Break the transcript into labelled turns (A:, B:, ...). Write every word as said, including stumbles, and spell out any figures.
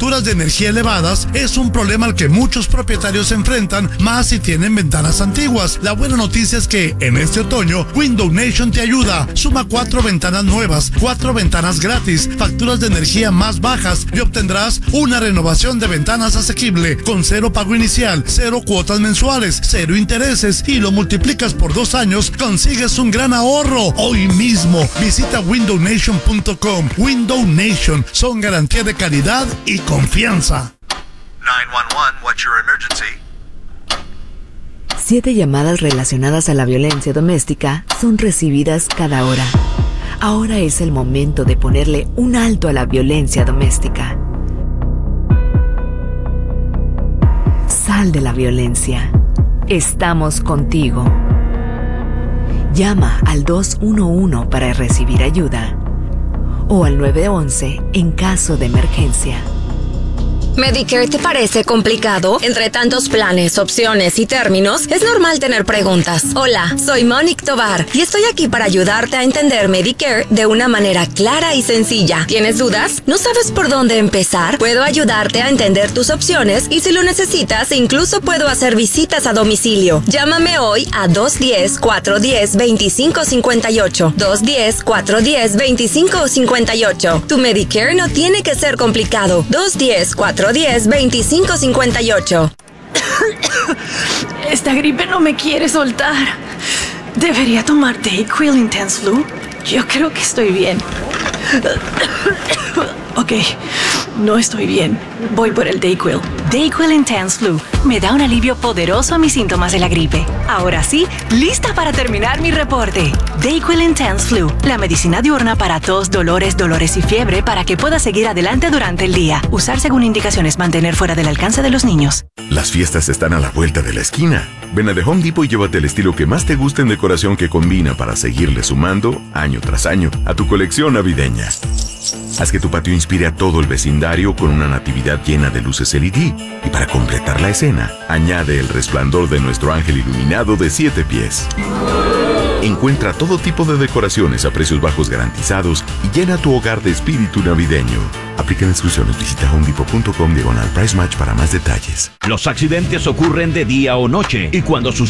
A: facturas de energía elevadas es un problema al que muchos propietarios se enfrentan, más si tienen ventanas antiguas. La buena noticia es que en este otoño Window Nation te ayuda. Suma cuatro ventanas nuevas, cuatro ventanas gratis, facturas de energía más bajas y obtendrás una renovación de ventanas asequible con cero pago inicial, cero cuotas mensuales, cero intereses y lo multiplicas por dos años, consigues un gran ahorro. Hoy mismo visita window nation punto com. Window Nation son garantía de calidad y confianza.
B: nine one one, what's your emergency?
C: Siete llamadas relacionadas a la violencia doméstica son recibidas cada hora. Ahora es el momento de ponerle un alto a la violencia doméstica. Sal de la violencia. Estamos contigo. Llama al dos uno uno para recibir ayuda o al nueve once en caso de emergencia.
D: ¿Medicare te parece complicado? Entre tantos planes, opciones y términos, es normal tener preguntas. Hola, soy Monique Tovar y estoy aquí para ayudarte a entender Medicare de una manera clara y sencilla. ¿Tienes dudas? ¿No sabes por dónde empezar? Puedo ayudarte a entender tus opciones y si lo necesitas, incluso puedo hacer visitas a domicilio. Llámame hoy a dos uno cero, cuatro uno cero, dos cinco cinco ocho. dos uno cero, cuatro uno cero, dos cinco cinco ocho. Tu Medicare no tiene que ser complicado. dos uno cero, cuatro uno cero, dos cinco cinco ocho.
E: Esta gripe no me quiere soltar. ¿Debería tomar Dayquil Intense Flu? Yo creo que estoy bien. Ok, no estoy bien. Voy por el Dayquil. Dayquil Intense Flu me da un alivio poderoso a mis síntomas de la gripe. Ahora sí, lista para terminar mi reporte. Dayquil Intense Flu, la medicina diurna para tos, dolores, dolores y fiebre para que puedas seguir adelante durante el día. Usar según indicaciones, mantener fuera del alcance de los niños.
F: Las fiestas están a la vuelta de la esquina. Ven a The Home Depot y llévate el estilo que más te guste en decoración que combina para seguirle sumando, año tras año, a tu colección navideña. Haz que tu patio inspire a todo el vecindario con una natividad llena de luces L E D. Y para completar la escena, añade el resplandor de nuestro ángel iluminado de siete pies. Encuentra todo tipo de decoraciones a precios bajos garantizados y llena tu hogar de espíritu navideño. Aplican exclusiones. Visita home depot punto com diagonal price match para más detalles.
G: Los accidentes ocurren de día o noche y cuando suceden